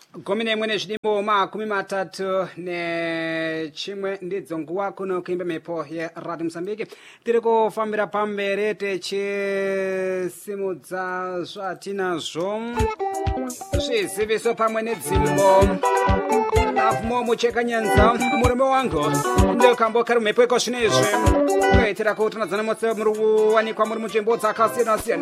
Gomine mwene chidimbo makumi matatu ne chimwe ndidzo nguwa kuno kuimba mepo ya Radio Msambiki. Tiri kufambira pambere techisimudza zvatinazvo zviziviso pamwe nedzimbo lafumo mucheka nyanza murume wangu ndokamboka rumhepo iko zvino izvi kuitira kuti nadzana mose muri kuwanikwa muri munzvimbo dzakasiyana siyana.